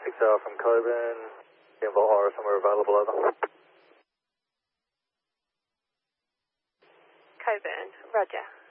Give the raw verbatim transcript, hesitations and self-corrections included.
six hour from Coburn, Volt Horror somewhere available, over. Coburn, roger.